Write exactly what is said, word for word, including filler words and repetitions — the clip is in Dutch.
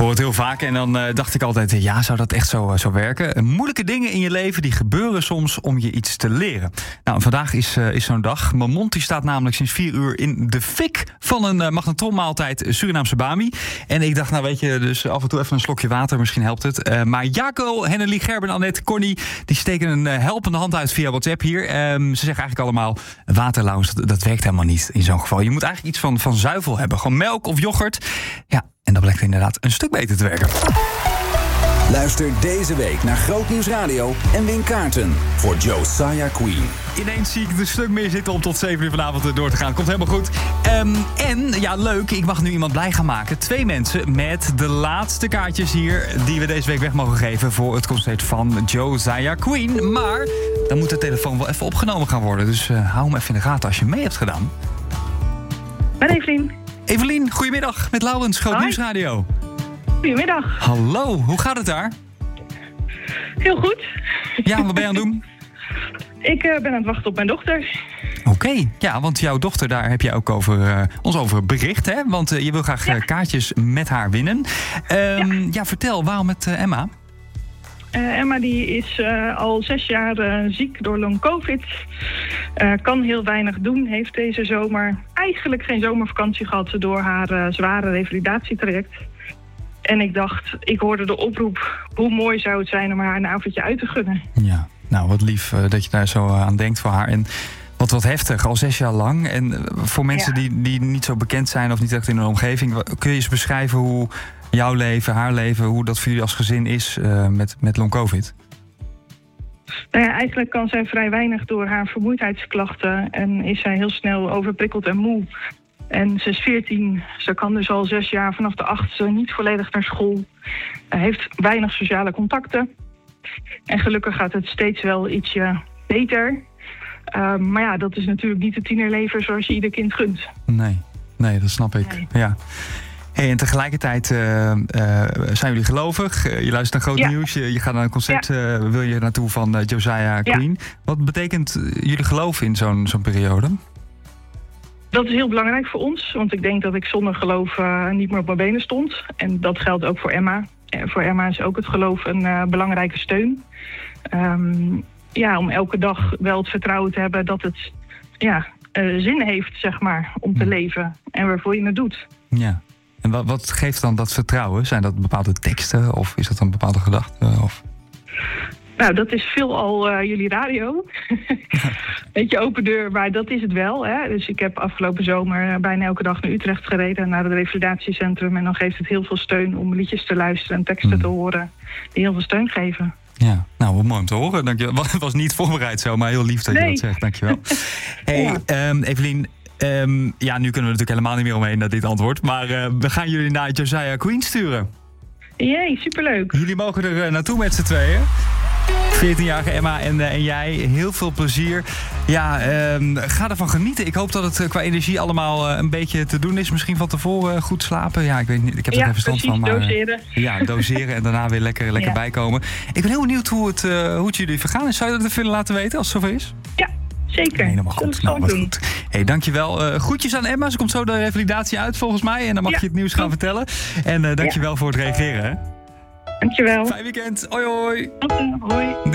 hoor het heel vaak en dan uh, dacht ik altijd, ja, zou dat echt zo, uh, zo werken? Moeilijke dingen in je leven die gebeuren soms om je iets te leren. Nou, vandaag is, uh, is zo'n dag. Mijn mond die staat namelijk sinds vier uur in de fik van een uh, magnetronmaaltijd Surinaamse bami. En ik dacht, nou weet je, dus af en toe even een slokje water, misschien helpt het. Uh, maar Jaco, Hennelie, Gerben, Annette, Connie, die steken een uh, helpende hand uit via WhatsApp hier. Um, ze zeggen eigenlijk allemaal, waterlounge, dat, dat werkt helemaal niet in zo'n geval. Je moet eigenlijk iets van, van zuivel hebben. Gewoon melk of yoghurt. Ja, en dat blijkt inderdaad een stuk beter te werken. Luister deze week naar Grootnieuws Radio en win kaarten voor Josiah Queen. Ineens zie ik een stuk meer zitten om tot zeven uur vanavond door te gaan. Komt helemaal goed. Um, en, ja, leuk, ik mag nu iemand blij gaan maken. Twee mensen met de laatste kaartjes hier die we deze week weg mogen geven voor het concert van Josiah Queen. Maar dan moet de telefoon wel even opgenomen gaan worden. Dus uh, hou hem even in de gaten als je mee hebt gedaan. Ben Evelien. Evelien, goedemiddag. Met Laurens, Grootnieuws Radio. Goedemiddag. Hallo, hoe gaat het daar? Heel goed. Ja, wat ben je aan het doen? Ik uh, ben aan het wachten op mijn dochter. Oké, okay. Ja, want jouw dochter, daar heb je ook over, uh, ons over bericht, hè? Want uh, je wil graag ja. uh, kaartjes met haar winnen. Um, ja. ja, vertel, waarom met uh, Emma? Uh, Emma die is uh, al zes jaar uh, ziek door long covid. Uh, kan heel weinig doen. Heeft deze zomer eigenlijk geen zomervakantie gehad door haar uh, zware revalidatietraject. En ik dacht, ik hoorde de oproep, hoe mooi zou het zijn om haar een avondje uit te gunnen. Ja, nou wat lief uh, dat je daar zo aan denkt voor haar. En wat, wat heftig, al zes jaar lang. En uh, voor mensen ja. die, die niet zo bekend zijn of niet echt in hun omgeving, kun je eens beschrijven hoe jouw leven, haar leven, hoe dat voor jullie als gezin is uh, met, met long covid? Nou ja, eigenlijk kan zij vrij weinig door haar vermoeidheidsklachten en is zij heel snel overprikkeld en moe. En ze is veertien, ze kan dus al zes jaar vanaf de achtste niet volledig naar school. Hij heeft weinig sociale contacten. En gelukkig gaat het steeds wel ietsje beter. Uh, maar ja, dat is natuurlijk niet het tienerleven zoals je ieder kind gunt. Nee, nee, dat snap ik. Nee. Ja. Hey, en tegelijkertijd uh, uh, zijn jullie gelovig. Uh, je luistert naar Groot ja. Nieuws. Je, je gaat naar een concert, ja. uh, wil je naartoe van uh, Josiah Queen. Ja. Wat betekent uh, jullie geloof in zo'n, zo'n periode? Dat is heel belangrijk voor ons, want ik denk dat ik zonder geloof uh, niet meer op mijn benen stond. En dat geldt ook voor Emma. En voor Emma is ook het geloof een uh, belangrijke steun. Um, ja, om elke dag wel het vertrouwen te hebben dat het ja, uh, zin heeft, zeg maar, om te leven. En waarvoor je het doet. Ja, en wat, wat geeft dan dat vertrouwen? Zijn dat bepaalde teksten of is dat een bepaalde gedachte? Of? Nou, dat is veelal uh, jullie radio. Beetje open deur, maar dat is het wel. Hè? Dus ik heb afgelopen zomer bijna elke dag naar Utrecht gereden, naar het revalidatiecentrum. En dan geeft het heel veel steun om liedjes te luisteren en teksten mm. te horen die heel veel steun geven. Ja, nou, wat mooi om te horen. Dank je. Het was niet voorbereid zo, maar heel lief dat nee. je dat zegt. Dank je wel. Hey, ja. um, Evelien, um, ja, nu kunnen we natuurlijk helemaal niet meer omheen naar dit antwoord. Maar uh, we gaan jullie naar Josiah Queen sturen. Jee, superleuk. Jullie mogen er uh, naartoe met z'n tweeën. veertienjarige Emma en, uh, en jij, heel veel plezier. Ja, um, ga ervan genieten. Ik hoop dat het uh, qua energie allemaal uh, een beetje te doen is. Misschien van tevoren uh, goed slapen. Ja, ik weet niet, ik heb er ja, geen verstand van. Maar, doseren. Uh, ja, doseren en daarna weer lekker, lekker ja. bijkomen. Ik ben heel benieuwd hoe het, uh, hoe het jullie vergaan is. Zou je dat even willen laten weten als het zover is? Ja, zeker. Helemaal goed. Nou, wat goed. Hey, dankjewel. Uh, groetjes aan Emma. Ze komt zo de revalidatie uit volgens mij. En dan mag ja. je het nieuws gaan vertellen. En uh, dankjewel ja. voor het reageren. Hè? Dankjewel. Fijn weekend. Hoi hoi. Okay, hoi.